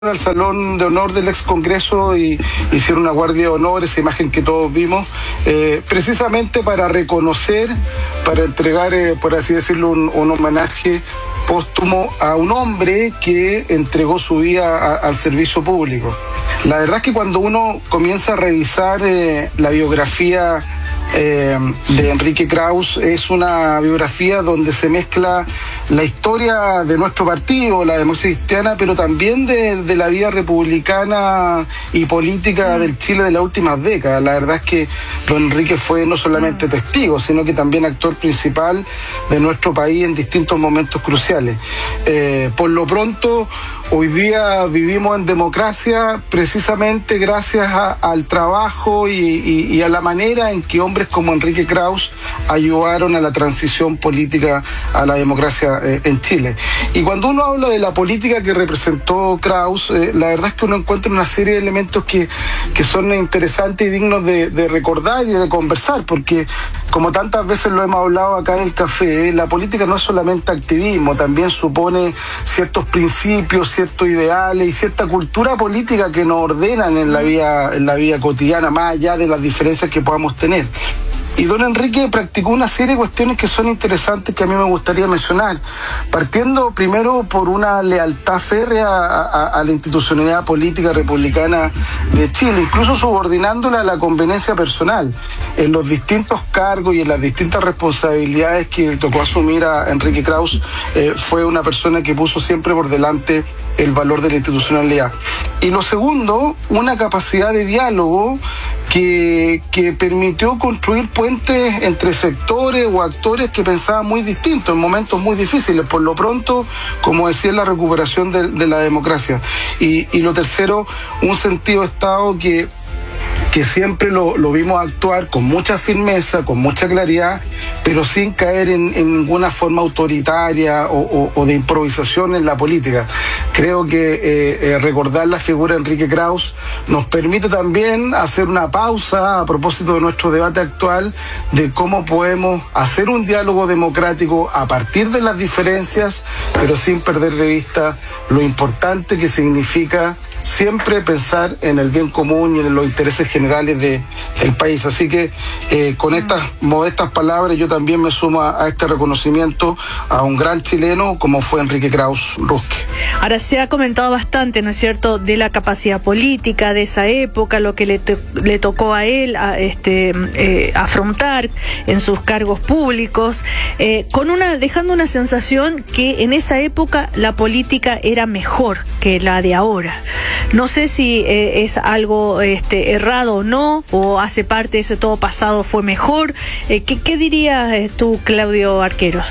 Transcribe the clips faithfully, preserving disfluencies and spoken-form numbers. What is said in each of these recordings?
al Salón de Honor del ex Congreso y hicieron una guardia de honor, esa imagen que todos vimos, eh, precisamente para reconocer, para entregar, eh, por así decirlo, un, un homenaje póstumo a un hombre que entregó su vida a, al servicio público. La verdad es que cuando uno comienza a revisar eh, la biografía Eh, de Enrique Krauss, es una biografía donde se mezcla la historia de nuestro partido, la democracia cristiana, pero también de, de la vida republicana y política del Chile de las últimas décadas. La verdad es que don Enrique fue no solamente testigo, sino que también actor principal de nuestro país en distintos momentos cruciales. Eh, por lo pronto, hoy día vivimos en democracia precisamente gracias a, al trabajo y, y, y a la manera en que hombres como Enrique Krauss ayudaron a la transición política a la democracia eh, en Chile. Y cuando uno habla de la política que representó Krauss, eh, la verdad es que uno encuentra una serie de elementos que, que son interesantes y dignos de, de recordar y de conversar, porque como tantas veces lo hemos hablado acá en el café, eh, la política no es solamente activismo, también supone ciertos principios, ciertos ideales y cierta cultura política que nos ordenan en la vida, en la vida cotidiana, más allá de las diferencias que podamos tener. Y don Enrique practicó una serie de cuestiones que son interesantes que a mí me gustaría mencionar, partiendo primero por una lealtad férrea a, a, a la institucionalidad política republicana de Chile, incluso subordinándola a la conveniencia personal. En los distintos cargos y en las distintas responsabilidades que tocó asumir a Enrique Krauss, eh, fue una persona que puso siempre por delante el valor de la institucionalidad. Y lo segundo, una capacidad de diálogo que, que permitió construir puentes entre sectores o actores que pensaban muy distintos en momentos muy difíciles. Por lo pronto, como decía, la recuperación de, de la democracia. Y, y lo tercero, un sentido de Estado que que siempre lo, lo vimos actuar con mucha firmeza, con mucha claridad, pero sin caer en, en ninguna forma autoritaria o, o, o de improvisación en la política. Creo que eh, eh, recordar la figura de Enrique Krauss nos permite también hacer una pausa a propósito de nuestro debate actual de cómo podemos hacer un diálogo democrático a partir de las diferencias, pero sin perder de vista lo importante que significa siempre pensar en el bien común y en los intereses generales de, del país. Así que eh, con estas modestas palabras yo también me sumo a, a este reconocimiento a un gran chileno como fue Enrique Krauss Rusque. Ahora, se ha comentado bastante, ¿no es cierto?, de la capacidad política de esa época, lo que le, to le tocó a él a, este, eh, afrontar en sus cargos públicos, eh, con una dejando una sensación que en esa época la política era mejor que la de ahora. No sé si eh, es algo este, errado o no, o hace parte de ese todo pasado fue mejor. Eh, ¿qué, ¿Qué dirías eh, tú, Claudio Arqueros?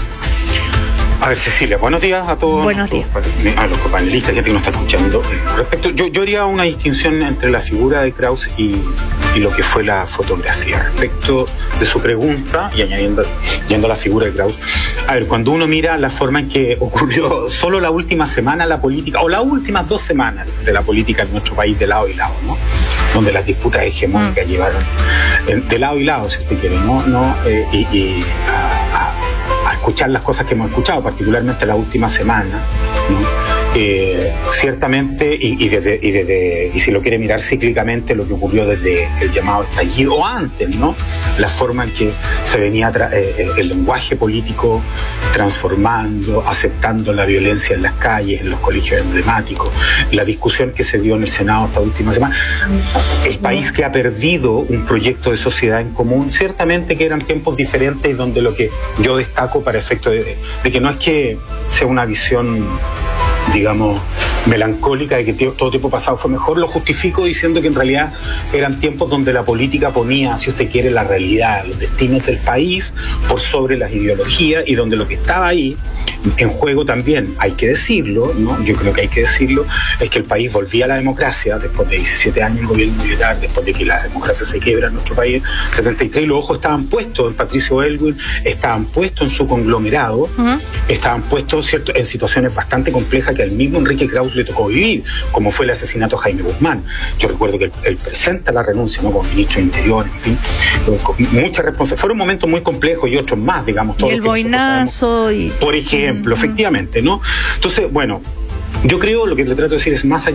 A ver, Cecilia, buenos días a todos. Buenos días. A los panelistas, gente que nos está escuchando. Respecto, yo, yo haría una distinción entre la figura de Krauss y, y lo que fue la fotografía. Respecto de su pregunta, y añadiendo yendo a la figura de Krauss, a ver, cuando uno mira la forma en que ocurrió solo la última semana la política, o las últimas dos semanas de la política en nuestro país de lado y lado, ¿no? Donde las disputas hegemónicas mm. llevaron eh, de lado y lado, si usted quiere, ¿no? no eh, y, y a, a, a escuchar las cosas que hemos escuchado, particularmente la última semana, ¿no? Eh, ciertamente, y, y, desde, y, desde, y si lo quiere mirar cíclicamente, lo que ocurrió desde el llamado estallido, o antes, ¿no? La forma en que se venía eh, el, el lenguaje político transformando, aceptando la violencia en las calles, en los colegios emblemáticos, la discusión que se dio en el Senado esta última semana. El país que ha perdido un proyecto de sociedad en común, ciertamente que eran tiempos diferentes, donde lo que yo destaco para efecto de, de que no es que sea una visión, digamos, melancólica de que todo tiempo pasado fue mejor, lo justifico diciendo que en realidad eran tiempos donde la política ponía, si usted quiere, la realidad, los destinos del país por sobre las ideologías, y donde lo que estaba ahí en juego también, hay que decirlo, ¿no? Yo creo que hay que decirlo, es que el país volvía a la democracia después de diecisiete años del gobierno militar, después de que la democracia se quiebra en nuestro país, setenta y tres, y los ojos estaban puestos en Patricio Aylwin, estaban puestos en su conglomerado, uh-huh. estaban puestos, ¿cierto?, en situaciones bastante complejas que al mismo Enrique Krauss le tocó vivir, como fue el asesinato de Jaime Guzmán. Yo recuerdo que él, él presenta la renuncia, ¿no?, como ministro de Interior, en fin, con mucha responsabilidad. Fueron momentos muy complejos y otros más, digamos, todos y el los que boinazo y... por ejemplo, mm-hmm. efectivamente, ¿no? Entonces, bueno, Yo creo, lo que te trato de decir es más allá